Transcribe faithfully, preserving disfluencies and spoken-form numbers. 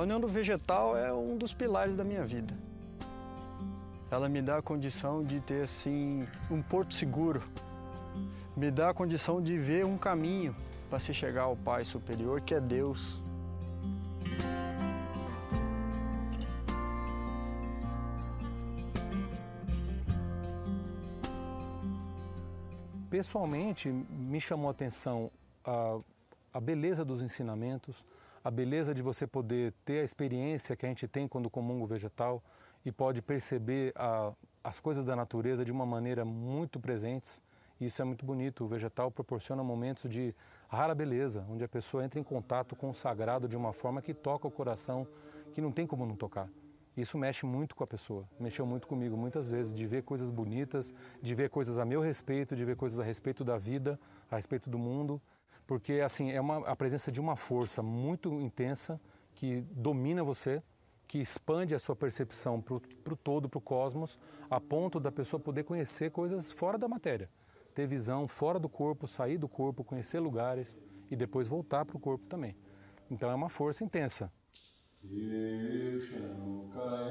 A união do vegetal é um dos pilares da minha vida. Ela me dá a condição de ter, assim, um porto seguro. Me dá a condição de ver um caminho para se chegar ao Pai Superior, que é Deus. Pessoalmente, me chamou a atenção a, a beleza dos ensinamentos, a beleza de você poder ter a experiência que a gente tem quando comunga o vegetal e pode perceber a, as coisas da natureza de uma maneira muito presentes. E isso é muito bonito. O vegetal proporciona momentos de rara beleza, onde a pessoa entra em contato com o sagrado de uma forma que toca o coração, que não tem como não tocar. Isso mexe muito com a pessoa, mexeu muito comigo muitas vezes, de ver coisas bonitas, de ver coisas a meu respeito, de ver coisas a respeito da vida, a respeito do mundo, porque assim, é uma, a presença de uma força muito intensa que domina você, que expande a sua percepção para o todo, para o cosmos, a ponto da pessoa poder conhecer coisas fora da matéria, ter visão fora do corpo, sair do corpo, conhecer lugares e depois voltar para o corpo também. Então é uma força intensa.